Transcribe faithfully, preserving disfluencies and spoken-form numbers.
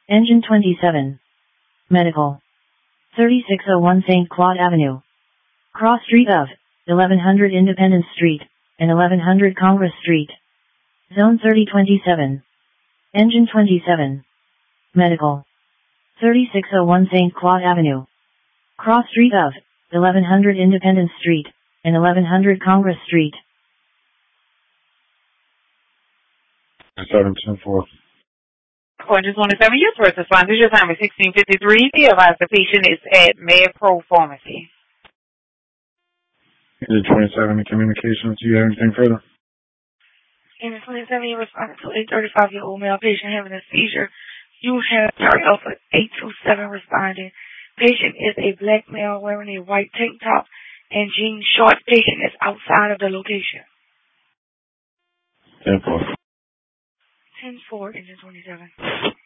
Engine twenty-seven. Medical. thirty-six oh one Saint Claude Avenue. Cross Street of eleven hundred Independence Street and eleven hundred Congress Street. Zone thirty twenty-seven. Engine twenty-seven. Medical. thirty-six oh one Saint Claude Avenue. Cross Street of eleven hundred Independence Street and eleven hundred Congress Street. seven ten four. According to twenty-seven, your first responders, your time is sixteen fifty-three. The advised the patient is at MedPro Pharmacy. Engine twenty-seven in communications. Do you have anything further? Engine twenty-seven, you responded to a thirty-five-year-old male patient having a seizure. You have Charlie Alpha eight two seven responding. Patient is a black male wearing a white tank top and jean shorts. Patient is outside of the location. ten four. ten four, Engine twenty-seven.